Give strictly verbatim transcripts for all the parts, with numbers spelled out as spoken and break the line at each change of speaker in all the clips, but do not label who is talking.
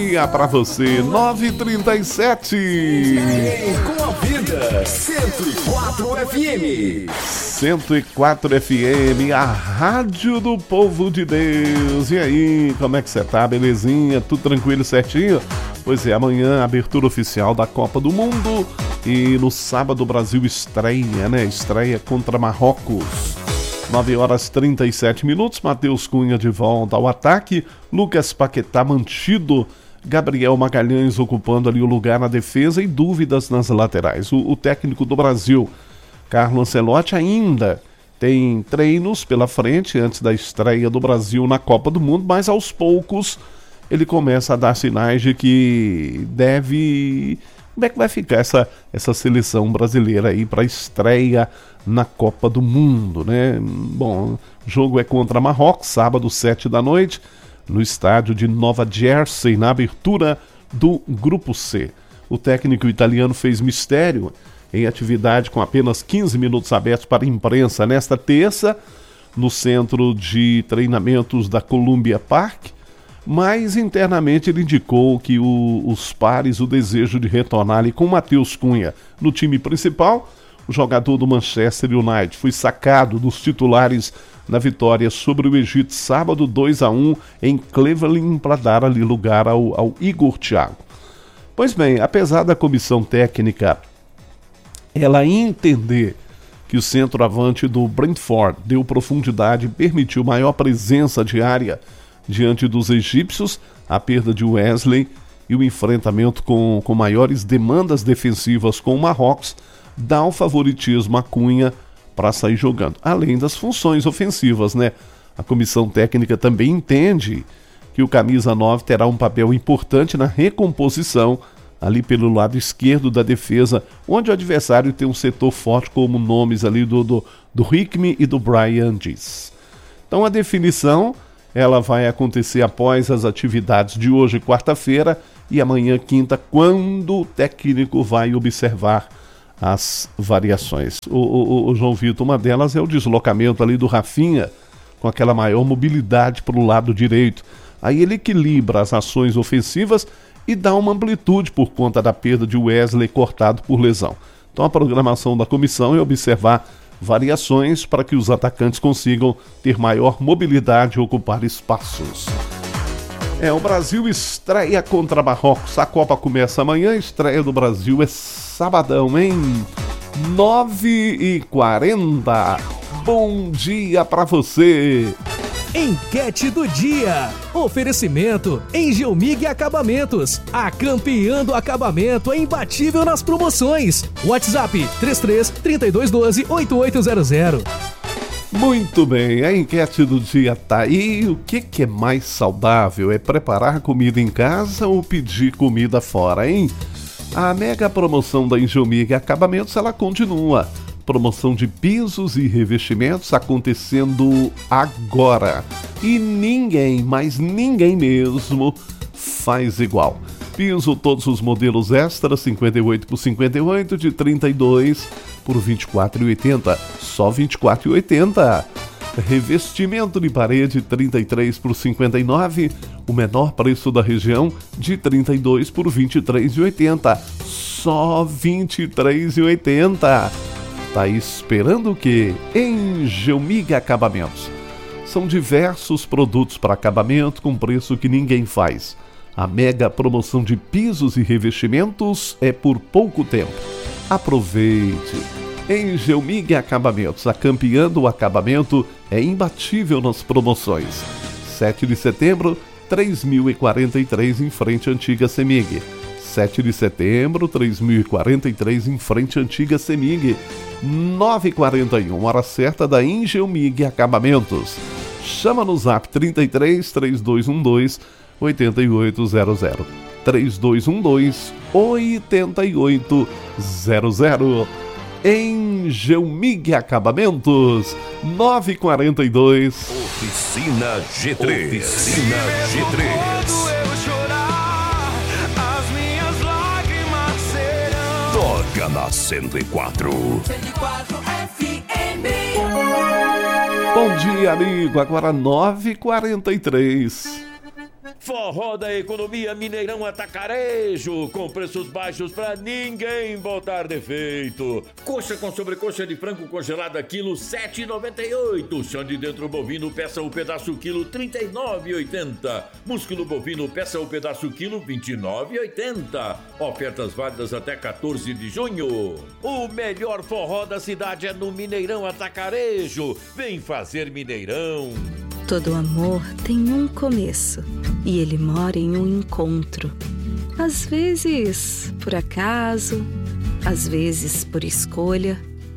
Dia pra você, nove e trinta e sete.
Com a vida, cento e quatro F M.
cento e quatro F M, a rádio do povo de Deus. E aí, como é que você tá? Belezinha? Tudo tranquilo, certinho? Pois é, amanhã, abertura oficial da Copa do Mundo. E no sábado o Brasil estreia, né? Estreia contra Marrocos. nove horas e trinta e sete minutos. Matheus Cunha de volta ao ataque. Lucas Paquetá mantido. Gabriel Magalhães ocupando ali o lugar na defesa e dúvidas nas laterais. O, o técnico do Brasil, Carlo Ancelotti, ainda tem treinos pela frente antes da estreia do Brasil na Copa do Mundo, mas aos poucos ele começa a dar sinais de que deve... Como é que vai ficar essa, essa seleção brasileira aí para a estreia na Copa do Mundo, né? Bom, o jogo é contra Marrocos, sábado, sete da noite, no estádio de Nova Jersey, na abertura do Grupo C. O técnico italiano fez mistério em atividade com apenas quinze minutos abertos para a imprensa nesta terça, no centro de treinamentos da Columbia Park, mas internamente ele indicou que o, os pares, o desejo de retornar ali com Matheus Cunha no time principal. O jogador do Manchester United foi sacado dos titulares na vitória sobre o Egito, sábado dois a um em Cleveland, para dar ali lugar ao, ao Igor Thiago. Pois bem, apesar da comissão técnica ela entender que o centroavante do Brentford deu profundidade e permitiu maior presença diária diante dos egípcios, a perda de Wesley e o enfrentamento com, com maiores demandas defensivas com o Marrocos dá o favoritismo a Cunha para sair jogando, além das funções ofensivas, né? A comissão técnica também entende que o camisa nove terá um papel importante na recomposição ali pelo lado esquerdo da defesa, onde o adversário tem um setor forte como nomes ali do, do, do Hickman e do Brian Diz. Então a definição ela vai acontecer após as atividades de hoje, quarta-feira, e amanhã, quinta, quando o técnico vai observar as variações. O, o, o João Vitor, uma delas é o deslocamento ali do Rafinha, com aquela maior mobilidade para o lado direito. Aí ele equilibra as ações ofensivas e dá uma amplitude por conta da perda de Wesley cortado por lesão. Então a programação da comissão é observar variações para que os atacantes consigam ter maior mobilidade e ocupar espaços. É, o Brasil estreia contra Marrocos. A Copa começa amanhã, a estreia do Brasil é sabadão, hein? nove e quarenta. Bom dia pra você!
Enquete do dia. Oferecimento Engelmig Acabamentos. A campeã do acabamento é imbatível nas promoções. WhatsApp três três, trinta e dois, doze, oitenta e oito zero zero.
Muito bem, a enquete do dia tá aí. O que, que é mais saudável? É preparar comida em casa ou pedir comida fora, hein? A mega promoção da Engelmig Acabamentos, ela continua. Promoção de pisos e revestimentos acontecendo agora. E ninguém, mas ninguém mesmo, faz igual. Piso, todos os modelos extra, cinquenta e oito por cinquenta e oito, de trinta e dois por vinte e quatro reais e oitenta centavos. Só vinte e quatro reais e oitenta centavos. Revestimento de parede, trinta e três por cinquenta e nove. O menor preço da região, de trinta e dois por vinte e três reais e oitenta centavos. Só vinte e três reais e oitenta centavos. Tá esperando o quê? Engelmig Acabamentos. São diversos produtos para acabamento com preço que ninguém faz. A mega promoção de pisos e revestimentos é por pouco tempo. Aproveite! Engelmig Acabamentos, a campeã do acabamento, é imbatível nas promoções. sete de setembro, três mil e quarenta e três em frente à antiga Semig. sete de setembro, três mil e quarenta e três em frente à antiga Semig. nove e quarenta e um, hora certa da Engelmig Acabamentos. Chama no zap trinta e três, três dois um dois, oito oito zero zero. três dois um dois, oito oito zero zero. Engelmig Acabamentos, nove e quarenta e dois.
Oficina G três. Oficina G três. Toca na cento e quatro. cento e quatro F M.
Bom dia, amigo. Agora nove e quarenta e três.
Forró da Economia Mineirão Atacarejo, com preços baixos pra ninguém botar defeito. Coxa com sobrecoxa de frango congelada, quilo sete reais e noventa e oito centavos. Chão de dentro bovino, peça o pedaço quilo trinta e nove reais e oitenta centavos. Músculo bovino, peça o pedaço quilo vinte e nove reais e oitenta centavos. Ofertas válidas até quatorze de junho. O melhor forró da cidade é no Mineirão Atacarejo. Vem fazer Mineirão.
Todo amor tem um começo e ele mora em um encontro. Às vezes por acaso, às vezes por escolha,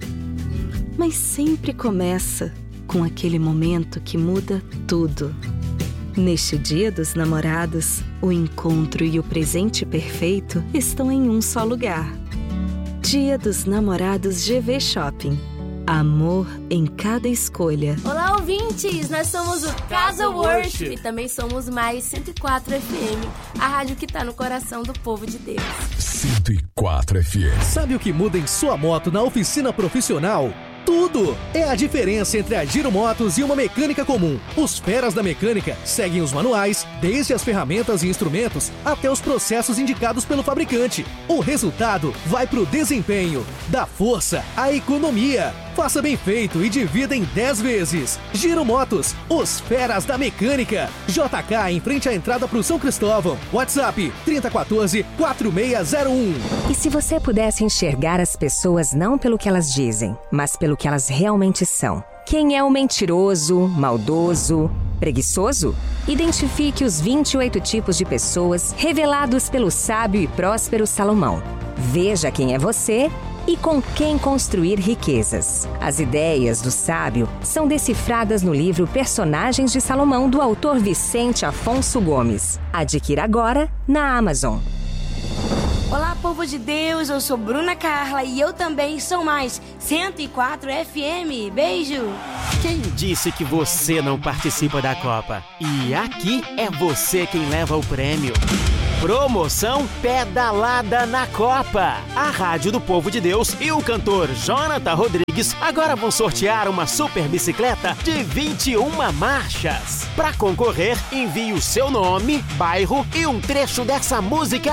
mas sempre começa com aquele momento que muda tudo. Neste Dia dos Namorados, o encontro e o presente perfeito estão em um só lugar. Dia dos Namorados G V Shopping. Amor em cada escolha.
Olá, ouvintes! Nós somos o Casa Worship e também somos Mais cento e quatro F M, a rádio que tá no coração do povo de Deus.
cento e quatro F M.
Sabe o que muda em sua moto na oficina profissional? Tudo! É a diferença entre a Giro Motos e uma mecânica comum. Os feras da mecânica seguem os manuais, desde as ferramentas e instrumentos até os processos indicados pelo fabricante. O resultado vai pro desempenho, dá força à economia. Faça bem feito e divida em dez vezes. Giro Motos, os feras da mecânica. J K em frente à entrada pro São Cristóvão. WhatsApp trinta e quatro, quatro seis zero um.
E se você pudesse enxergar as pessoas não pelo que elas dizem, mas pelo que elas realmente são? Quem é o mentiroso, maldoso, preguiçoso? Identifique os vinte e oito tipos de pessoas revelados pelo sábio e próspero Salomão. Veja quem é você e com quem construir riquezas. As ideias do sábio são decifradas no livro Personagens de Salomão, do autor Vicente Afonso Gomes. Adquira agora na Amazon.
Olá, povo de Deus, eu sou Bruna Carla e eu também sou mais cento e quatro F M. Beijo!
Quem disse que você não participa da Copa? E aqui é você quem leva o prêmio. Promoção Pedalada na Copa. A Rádio do Povo de Deus e o cantor Jonathan Rodrigues agora vão sortear uma super bicicleta de vinte e uma marchas. Para concorrer, envie o seu nome, bairro e um trecho dessa música